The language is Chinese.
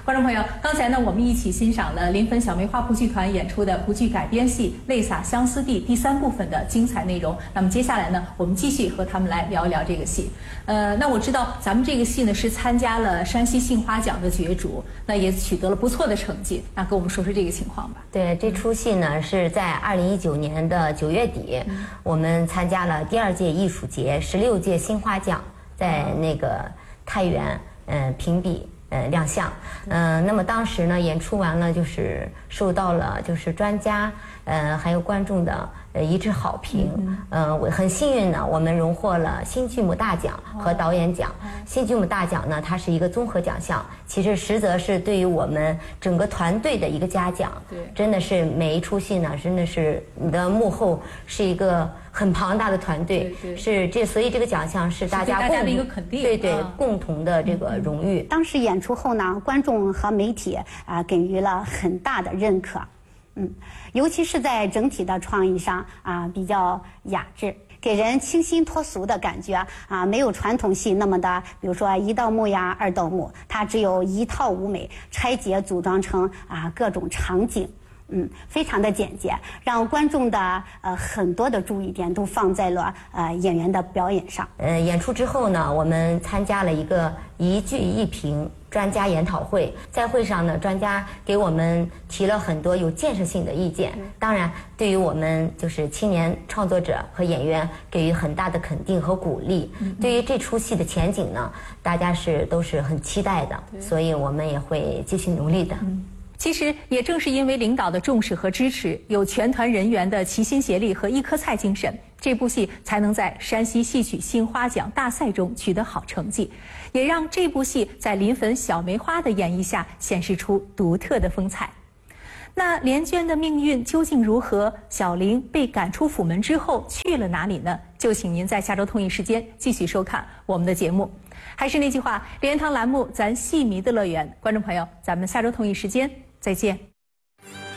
观众朋友，刚才呢，我们一起欣赏了临汾小梅花蒲剧团演出的蒲剧改编戏《泪洒相思地》第3部分的精彩内容。那么接下来呢，我们继续和他们来聊一聊这个戏。那我知道咱们这个戏呢是参加了山西杏花奖的角逐，那也取得了不错的成绩。那跟我们说说这个情况吧。 对，这出戏呢是在2019年的9月底，我们参加了第2届艺术节16届杏花奖，在那个太原评比亮相。那么当时呢演出完了，就是受到了就是专家还有观众的一致好评。我很幸运呢，我们荣获了新剧目大奖和导演奖。新剧目大奖呢，它是一个综合奖项，其实实则是对于我们整个团队的一个嘉奖。对，真的是每一出戏呢，真的是你的幕后是一个很庞大的团队，所以这个奖项是大家的一个肯定， 对，共同的这个荣誉。 当时演出后呢，观众和媒体给予了很大的认可。尤其是在整体的创意上比较雅致，给人清新脱俗的感觉没有传统戏那么的，比如说1道幕呀、2道幕，它只有一套舞美拆解组装成各种场景。非常的简洁，让观众的很多的注意点都放在了演员的表演上。 演出之后呢，我们参加了一个一剧一评专家研讨会，在会上呢，专家给我们提了很多有建设性的意见，当然对于我们就是青年创作者和演员给予很大的肯定和鼓励。对于这出戏的前景呢，大家都是很期待的，所以我们也会继续努力的。 其实也正是因为领导的重视和支持，有全团人员的齐心协力和一颗菜精神，这部戏才能在山西戏曲杏花奖大赛中取得好成绩，也让这部戏在临汾小梅花的演绎下显示出独特的风采。那莲娟的命运究竟如何？小玲被赶出府门之后去了哪里呢？就请您在下周同一时间继续收看我们的节目。还是那句话，莲堂栏目咱戏迷的乐园，观众朋友，咱们下周同一时间再见。